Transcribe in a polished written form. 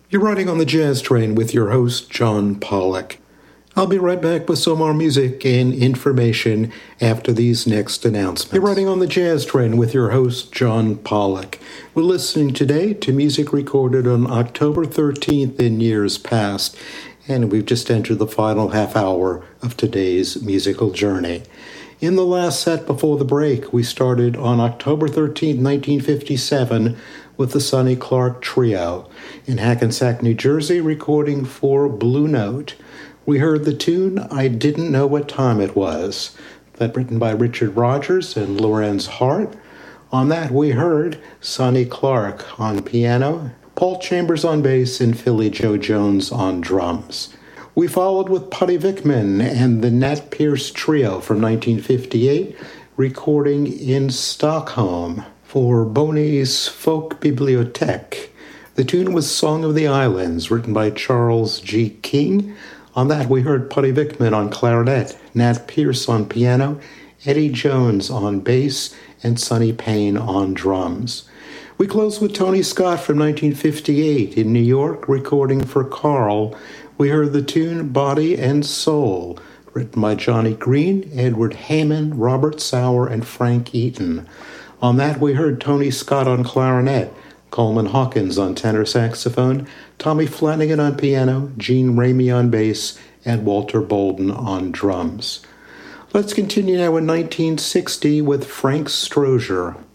You're riding on the Jazz Train with your host, John Pollock. I'll be right back with some more music and information after these next announcements. You're riding on the Jazz Train with your host, John Pollock. We're listening today to music recorded on October 13th in years past, and we've just entered the final half hour of today's musical journey. In the last set before the break, we started on October 13th, 1957, with the Sonny Clark Trio in Hackensack, New Jersey, recording for Blue Note. We heard the tune I Didn't Know What Time It Was, that written by Richard Rodgers and Lorenz Hart. On that, we heard Sonny Clark on piano, Paul Chambers on bass, and Philly Joe Jones on drums. We followed with Putty Vickman and the Nat Pierce Trio from 1958, recording in Stockholm for Boney's Folk Bibliothèque. The tune was Song of the Islands, written by Charles G. King. On that, we heard Putty Vickman on clarinet, Nat Pierce on piano, Eddie Jones on bass, and Sonny Payne on drums. We closed with Tony Scott from 1958 in New York, recording for Carl. We heard the tune Body and Soul, written by Johnny Green, Edward Heyman, Robert Sauer, and Frank Eaton. On that, we heard Tony Scott on clarinet, Coleman Hawkins on tenor saxophone, Tommy Flanagan on piano, Gene Ramey on bass, and Walter Bolden on drums. Let's continue now in 1960 with Frank Strozier.